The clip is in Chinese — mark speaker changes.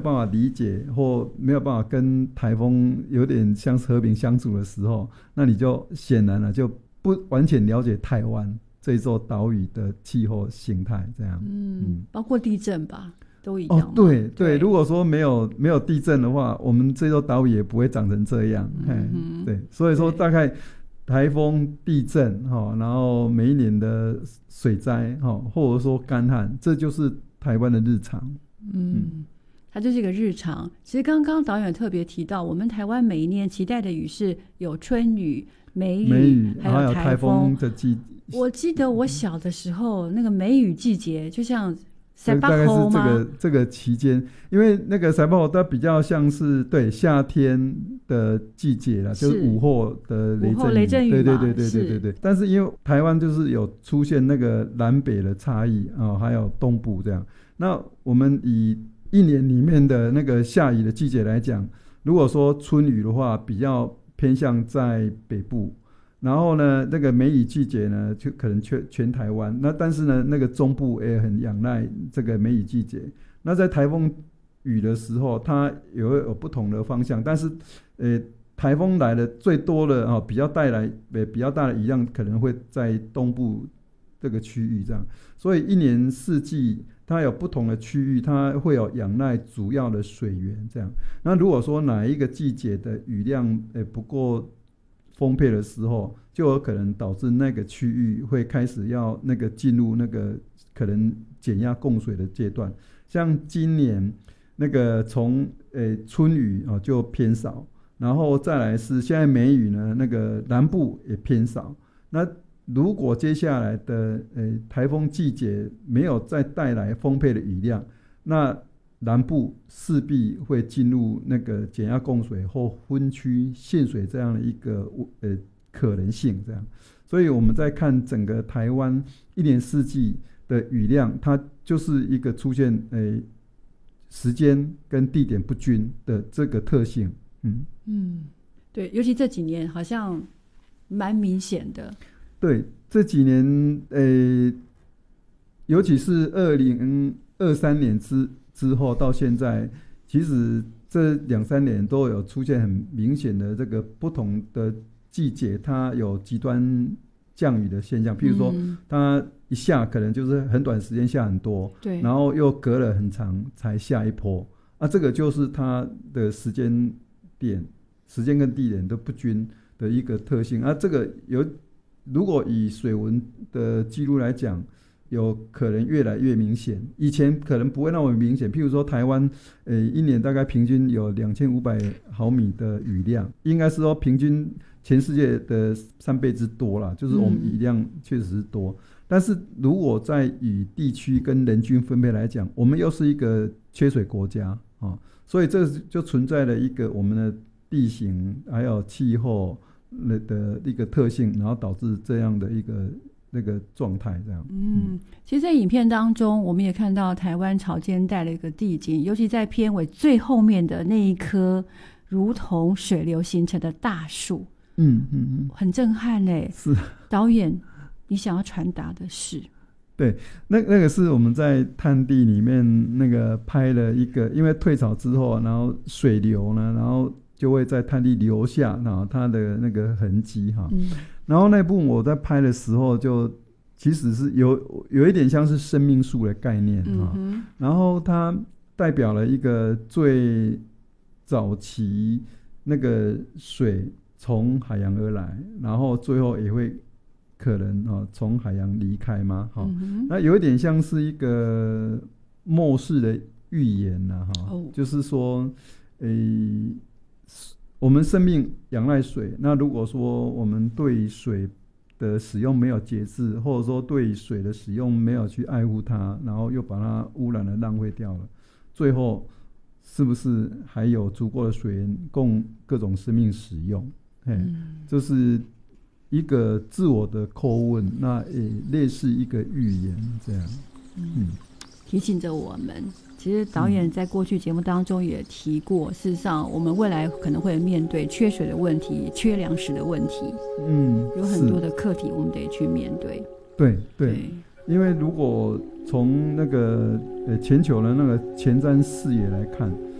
Speaker 1: 办法理解或没有办法跟台风有点像和平相处的时候，那你就显然了就不完全了解台湾这座岛屿的气候形态这样。
Speaker 2: 包括地震吧都一样吗？
Speaker 1: 对，如果说没有地震的话，我们这座岛屿也不会长成这样。对，所以说大概台风、地震，然后每一年的水灾，或者说干旱，这就是台湾的日常。
Speaker 2: 它就是一个日常。其实刚刚导演特别提到，我们台湾每一年期待的雨是有春雨、梅雨，还有台风的季节。我记得我小的时候，那个梅雨季节就像塞巴侯吗？
Speaker 1: 大概是这个期间，因为那个塞巴侯它比较像是对夏天的季节啦，就是午后的雷阵雨。对。但是因为台湾就是有出现那个南北的差异还有东部这样。那我们以一年里面的那个下雨的季节来讲，如果说春雨的话，比较偏向在北部。然后呢，那个梅雨季节呢，就可能全台湾。那但是呢，那个中部也很仰赖这个梅雨季节。那在台风雨的时候，它也会有不同的方向。但是，台风来的最多的比较大的雨量可能会在东部这个区域这样。所以一年四季它有不同的区域，它会有仰赖主要的水源这样。那如果说哪一个季节的雨量不够丰沛的时候，就有可能导致那个区域会开始要那个进入那个可能减压供水的阶段。像今年那个从春雨就偏少，然后再来是现在梅雨呢，那个南部也偏少。那如果接下来的台风季节没有再带来丰沛的雨量，那南部势必会进入那个减压供水或分区限水这样的一个可能性这样。所以我们在看整个台湾一年四季的雨量，它就是一个出现时间跟地点不均的这个特性。
Speaker 2: 对，尤其这几年好像蛮明显的。
Speaker 1: 对，这几年尤其是2023年之后到现在，其实这2-3年都有出现很明显的这个不同的季节，它有极端降雨的现象。譬如说，它一下可能就是很短时间下很多，
Speaker 2: 对，
Speaker 1: 然后又隔了很长才下一波。这个就是它的时间跟地点都不均的一个特性。这个如果以水文的记录来讲，有可能越来越明显。以前可能不会那么明显，譬如说台湾一年大概平均有2500毫米的雨量，应该是说平均全世界的3倍之多啦，就是我们雨量确实是多。但是如果在以地区跟人均分配来讲，我们又是一个缺水国家所以这就存在了一个我们的地形还有气候的一个特性，然后导致这样的一个那个状态这样。
Speaker 2: 其实在影片当中我们也看到台湾潮间带的一个地景，尤其在片尾最后面的那一棵如同水流形成的大树，很震撼耶。
Speaker 1: 是
Speaker 2: 导演你想要传达的是？
Speaker 1: 对，那个是我们在探地里面那个拍了一个，因为退潮之后，然後水流呢，然后就会在探地留下它的那个痕迹然后那部我在拍的时候，就其实是有一点像是生命树的概念然后它代表了一个最早期那个水从海洋而来，然后最后也会可能从海洋离开嘛那有一点像是一个末世的预言就是说我们生命仰赖水，那如果说我们对水的使用没有节制，或者说对水的使用没有去爱护它，然后又把它污染了浪费掉了，最后是不是还有足够的水源供各种生命使用就是一个自我的叩问，那也类似一个预言这样
Speaker 2: 提醒着我们。其实导演在过去节目当中也提过，事实上我们未来可能会面对缺水的问题、缺粮食的问题有很多的课题我们得去面对。
Speaker 1: 对，因为如果从那个全球的那个前瞻视野来看，